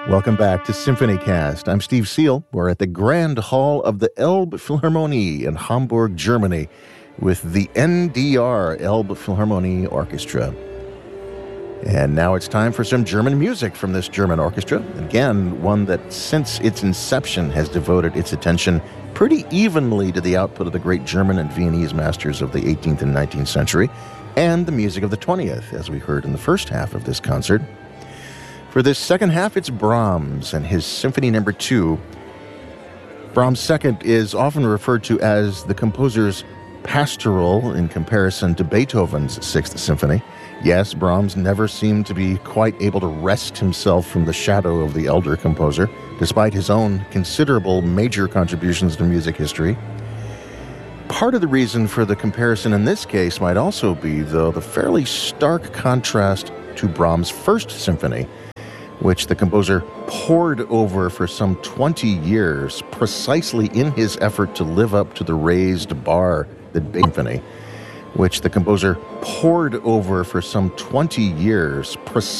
Welcome back to Symphony Cast. I'm Steve Seal. We're at the Grand Hall of the Elbphilharmonie in Hamburg, Germany, with the NDR Elbphilharmonie Orchestra. And now it's time for some German music from this German orchestra. Again, one that since its inception has devoted its attention pretty evenly to the output of the great German and Viennese masters of the 18th and 19th century, and the music of the 20th, as we heard in the first half of this concert. For this second half, it's Brahms and his Symphony No. 2. Brahms' second is often referred to as the composer's pastoral in comparison to Beethoven's Sixth Symphony. Yes, Brahms never seemed to be quite able to wrest himself from the shadow of the elder composer, despite his own considerable major contributions to music history. Part of the reason for the comparison in this case might also be, though, the fairly stark contrast to Brahms' First Symphony, which the composer pored over for some 20 years, precisely in his effort to live up to the raised bar that Symphony, which the composer pored over for some 20 years, precisely